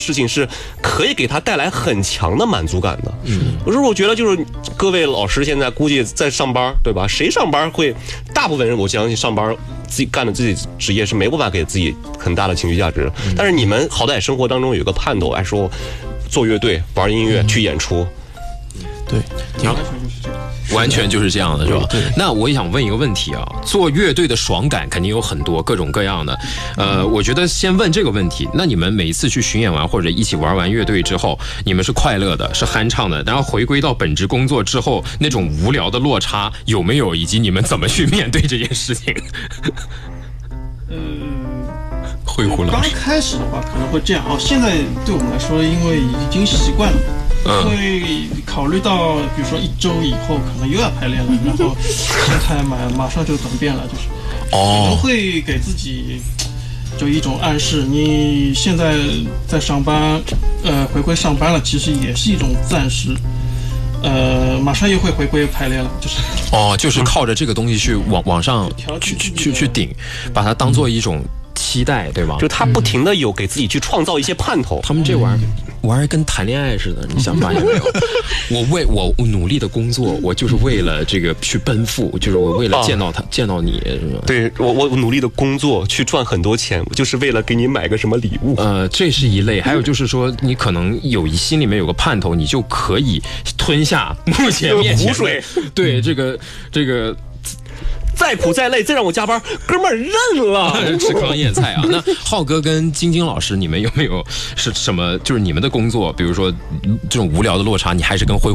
事情是可以给他带来很强的满足感的。我觉得就是各位老师现在估计在上班，对吧？谁上班会？大部分人我相信上班自己干的自己职业是没办法给自己很大的情绪价值。但是你们好歹生活当中有一个盼头，哎，说做乐队、玩音乐、去演出。 对，挺好。 完全就是这样的，是吧？那我也想问一个问题啊，做乐队的爽感肯定有很多各种各样的，我觉得先问这个问题，那你们每一次去巡演完或者一起玩完乐队之后，你们是快乐的，是酣畅的，然后回归到本职工作之后，那种无聊的落差有没有，以及你们怎么去面对这件事情？灰狐老师， 刚开始的话可能会这样哦，现在对我们来说，因为已经习惯了。会考虑到，比如说1周以后可能又要排练了，然后心态马上就转变了，就是可能会给自己就一种暗示，你现在在上班，回归上班了，其实也是一种暂时，马上又会回归排练了，就是就是靠着这个东西去往上去顶，把它当做一种期待，对吧？ 就他不停的有给自己去创造一些盼头。 他们这玩意跟谈恋爱似的，你想发现没有？我努力的工作，我就是为了这个去奔赴，就是我为了见到你，是吧？ 对，我努力的工作去赚很多钱，我就是为了给你买个什么礼物。 这是一类，还有就是说，你可能心里面有个盼头，你就可以吞下目前面前湖水。 对，这个。 再苦再累，再让我加班，哥们儿认了。 吃糠咽菜啊！那浩哥跟晶晶老师，你们有没有是什么？就是你们的工作，比如说这种无聊的落差，你还是跟灰